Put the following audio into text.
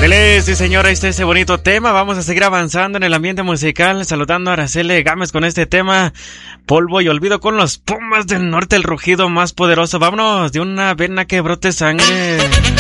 Dele, sí señora, este bonito tema. Vamos a seguir avanzando en el ambiente musical, saludando a Araceli Gámez con este tema, Polvo y Olvido, con los Pumas del Norte, el rugido más poderoso. Vámonos de una vena que brote sangre.